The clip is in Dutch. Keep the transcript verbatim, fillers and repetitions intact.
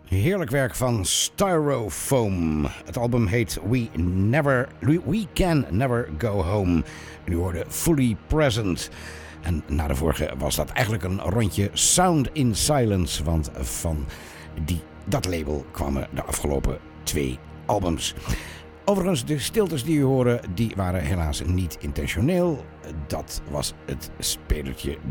Heerlijk werk van Styrofoam. Het album heet We, Never, We Can Never Go Home. En u hoorde Fully Present. En na de vorige was dat eigenlijk een rondje Sound in Silence. Want van die, dat label kwamen de afgelopen twee albums. Overigens, de stiltes die u hoorde, die waren helaas niet intentioneel. Dat was het spelertje